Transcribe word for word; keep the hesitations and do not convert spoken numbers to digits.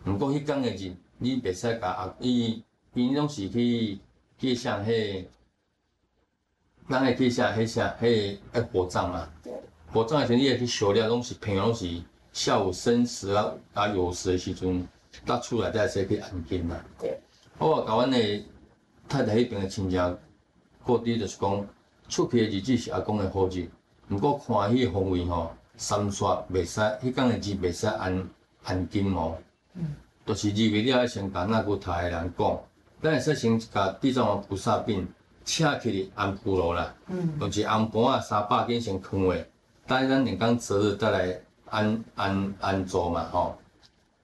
毋过迄天的日，你袂使甲阿伊，伊拢是去去啥迄，咱会去啥迄啥迄迄火葬嘛。火葬的时阵，你会去烧了，拢是平常拢是下午申时啊啊酉时的时阵，搭厝内底才去安金嘛。 对。 我甲阮的太太迄边的亲戚，各地就是讲，出去的日子是阿公的好日，毋过看迄个方位吼，三煞袂使，迄天的日袂使安安金哦。嗯。就是入去了，先甲那古台的人讲，咱会使先甲地藏王菩萨饼请起哩安铺路啦。嗯。就是红盘啊三百斤先放下，等咱两天择日再来安安安坐嘛吼。